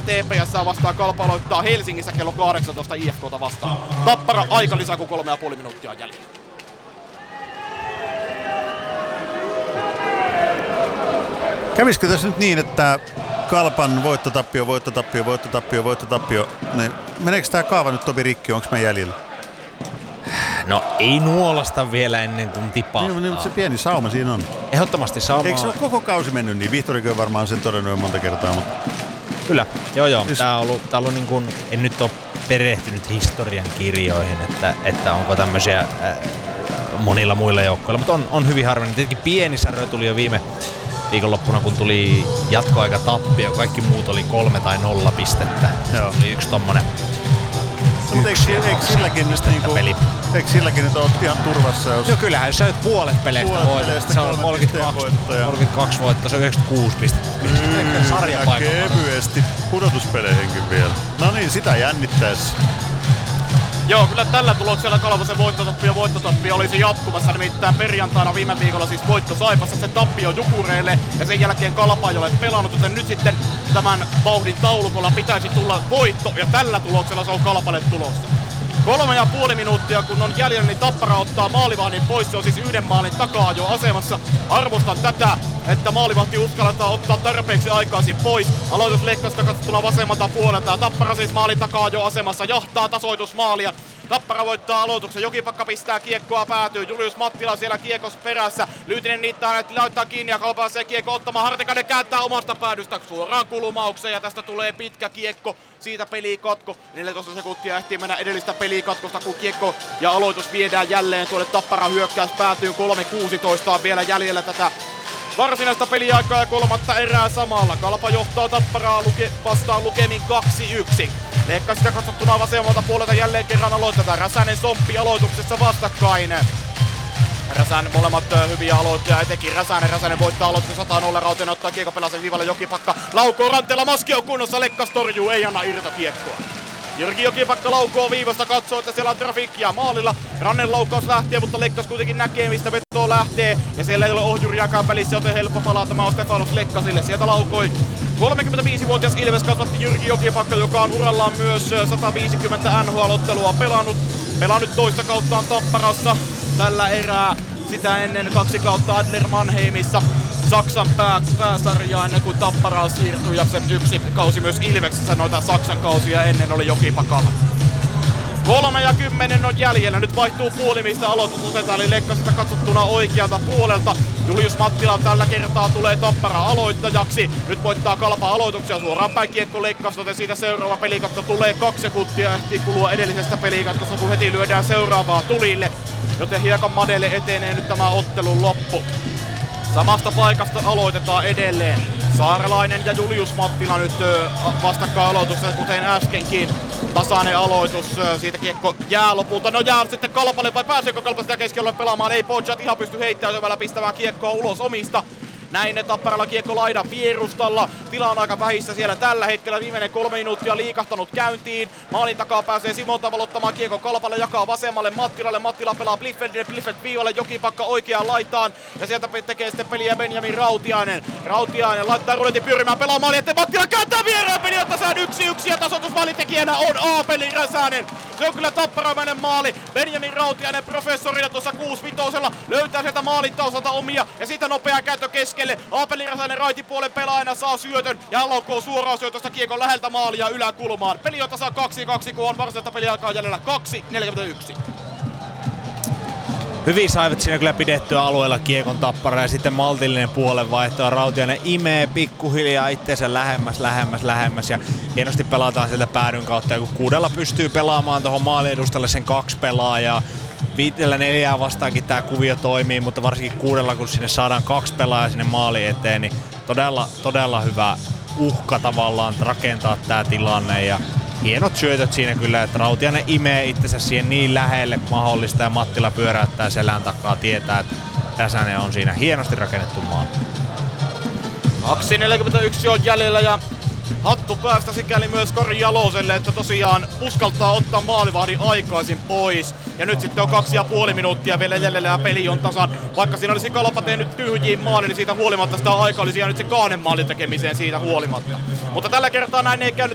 TPS vastaan. Kalpa aloittaa Helsingissä kello 18 IFK:ta vastaan. Tappara aika lisää kuin 3,5 minuuttia jäljellä. Kävisikö tässä nyt niin, että Kalpan voittotappio, niin meneekö tää kaava nyt Topi rikki, onko me jäljellä? No ei nuolasta vielä ennen kuin tipahtaa. Niin, mutta se pieni sauma siinä on. Ehdottomasti sauma. Eikö se ole koko kausi mennyt niin? Vihtorikin on varmaan sen todennut jo monta kertaa, mutta... Kyllä, joo. Tää on ollut niin kuin, en nyt ole perehtynyt historian kirjoihin, että onko tämmöisiä monilla muilla joukkoilla, mutta on hyvin harvinainen. Tietenkin pieni särö tuli jo viime viikonloppuna, kun tuli jatkoaika tappio. Kaikki muut oli 3 tai 0 pistettä. Joo. Oli yksi tommonen. Mutta eikö silläkin nyt ole ihan turvassa? Jos... No kyllähän jos sä nyt puolet peleistä voitat. Se on 32 voittoa, se on 96 pistettä. Sarjapaikalla. Kevyesti pudotuspeleihinkin vielä. No niin, sitä jännittäessä. Joo, kyllä tällä tuloksella Kalvosen voittotappio olisi jatkumassa, nimittäin perjantaina viime viikolla siis voitto Saipassa, se tappio Jukureille ja sen jälkeen Kalpa ei ole pelannut, joten nyt sitten tämän vauhdin taulukolla pitäisi tulla voitto ja tällä tuloksella se on Kalpalle tulossa. 3,5 minuuttia kun on jäljellä, niin Tappara ottaa maalivahdin pois, se on siis yhden maalin takaa jo asemassa. Arvostan tätä, että maalivahti uskalletaan ottaa tarpeeksi aikaisin pois. Aloitus Leikkasta katsottuna vasemmalta puolelta ja Tappara siis maalin takaa jo asemassa, jahtaa tasoitusmaalia. Tappara voittaa aloituksen, Jokipakka pistää kiekkoa päätyy, Julius Mattila siellä kiekos perässä. Lyytinen niittää, että laittaa kiinni ja Kalpa pääsee kiekko ottamaan. Hartikainen kääntää omasta päädystä suoraan kulumaukseen ja tästä tulee pitkä kiekko. Siitä pelikatko, 14 sekuntia ehtii mennä edellistä pelikatkosta, kun kiekko ja aloitus viedään jälleen tuolle Tappara hyökkäys päätyy. 3.16 on vielä jäljellä tätä varsinaista peliaikaa ja kolmatta erää samalla. Kalpa johtaa Tapparaa vastaan lukemin 2-1. Leikkasista katsottuna vasemmalta puolelta jälleen kerran aloitetaan. Räsänen Somppi aloituksessa vastakkain. Räsänen molemmat hyviä aloittajia, etenkin Räsänen voittaa aloituksen 100-0, Rautiainen ottaa kiekko pelasen viivalle, Jokipakka laukoo ranteella, maski on kunnossa, Lekkas torjuu, ei anna irto kiekkoa. Jyrki Jokipakka laukoo viivasta, katsoo, että siellä on trafiikkia maalilla. Rannen laukaus lähtee, mutta Lekkas kuitenkin näkee, mistä vetoa lähtee. Ja siellä ei ole ohjuriakaan välissä, joten helppo palaa. Tämä on Stefanos Lekkasille. Sieltä laukoi 35-vuotias Ilves kasvatti Jyrki Jokipakka, joka on urallaan myös 150 NHL-ottelua pelannut toista kauttaan Tapparassa tällä erää. Sitä ennen 2 kautta Adler Mannheimissa Saksan pääsarjaa ennen kuin Tapparaan siirtyi ja se 1 kausi myös Ilveksessä noita Saksan kausia ennen oli Jokipakalla. 3:10 on jäljellä, nyt vaihtuu puoli mistä aloitus otetaan, eli Lekkasesta katsottuna oikealta puolelta. Julius Mattila tällä kertaa tulee Tappara aloittajaksi. Nyt voittaa Kalpa aloituksia suoraan päin kiekko Leikkasta, joten siitä seuraava pelikatko tulee 2 sekuntia. Ehtii kulua edellisestä pelikatkosta, kun heti lyödään seuraavaa tulille. Joten hiekan Madelle etenee nyt tämä ottelun loppu. Samasta paikasta aloitetaan edelleen. Saarelainen ja Julius Mattila nyt vastakkain aloituksessa, kuten äskenkin. Tasainen aloitus, siitä kiekko jää lopulta. No jää sitten Kalpalle, vai pääseekö Kalpa sitä keskellä pelaamaan? Ei, Pojat ihan pysty heittäytymällä pistämään kiekkoa ulos omista. Näin Tapparalla kiekko laidan vierustalla. Tila on aika vähissä siellä tällä hetkellä. Viimeinen 3 minuuttia liikahtanut käyntiin. Maalin takaa pääsee Simon valottamaan kiekko Kalpalle, jakaa vasemmalle Mattilalle. Mattila pelaa Bliffendille, Bliffend viivalle, Jokipakka oikeaan laitaan. Ja sieltä tekee sitten peliä Benjamin Rautiainen. Rautiainen laittaa ruletin pyörimään, pelaa maali eteen. Mattila kääntää viereen peli, jotta sään 1-1 ja tasoitusmaalitekijänä on Aapeli Räsänen. Se on kyllä tapparamainen maali. Benjamin Rautiainen professorina tuossa 6-5 löytää sieltä maalintausalta omia ja siitä nopea käyttö keskelle. Aapeli Räsänen raitipuolen pelaajana saa syötön ja laukoo suoraan syötöstä kiekon läheltä maalia yläkulmaan. Peli on tasan 2-2, kun on varsinaista peliaikaa jäljellä 2.41. Hyvin saivat siinä kyllä pidettyä alueella kiekon Tappara ja sitten maltillinen puolenvaihto ja Rautiainen imee pikkuhiljaa itseensä lähemmäs ja hienosti pelataan sieltä päädyn kautta ja kun 6 pystyy pelaamaan tuohon maaliedustalle sen 2 pelaajaa, 5-4 vastaankin tää kuvio toimii, mutta varsinkin 6 kun sinne saadaan 2 pelaajaa sinne maaliin eteen, niin todella hyvä uhka tavallaan rakentaa tää tilanne ja hienot syötöt siinä kyllä, että Rautiainen imee itsensä siihen niin lähelle mahdollista ja Mattila pyöräyttää selän takaa, tietää, että Räsänen on siinä hienosti rakennettu maali. 2.41 on jäljellä ja hattu päästä sikäli myös Kari Jaloselle, että tosiaan uskaltaa ottaa maalivahdin aikaisin pois. Ja nyt sitten on 2,5 minuuttia vielä jäljellä ja peli on tasan. Vaikka siinä olisi Kalpa tehnyt tyhjiin maali, niin siitä huolimatta sitä aikaa olisi jäänyt se 2 maalin tekemiseen siitä huolimatta. Mutta tällä kertaa näin ei käynyt.